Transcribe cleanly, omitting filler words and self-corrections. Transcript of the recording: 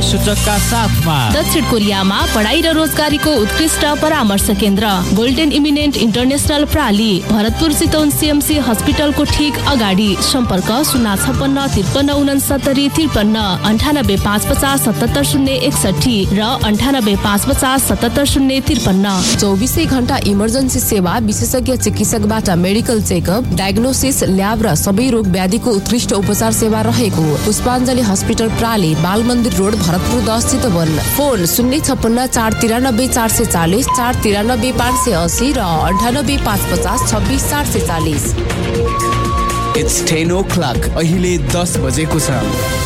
सूचकका साथमा दक्षिण कोरियामा पढाइ र रोजगारीको उत्कृष्ट परामर्श केन्द्र golden eminent international प्राली, Bharatpur Chitwan CMC हस्पिटलको ठीक अगाडि। सम्पर्क 056 93 550 77 061 र 98 550 77 053। 24 घण्टा इमर्जेन्सी सेवा, विशेषज्ञ चिकित्सकबाट मेडिकल चेकअप, डायग्नोसिस, ल्याब र सबै रोग व्याधिको उत्कृष्ट उपचार सेवा रहेको। पुष्पाञ्जली हस्पिटल प्राली, बाल मन्दिर रोड, भरतपुर 10 चितवन। फोन 056 493 440 493 580 र 98 550 26 440। It's 10 o'clock. अहिले 10 बजेको छ।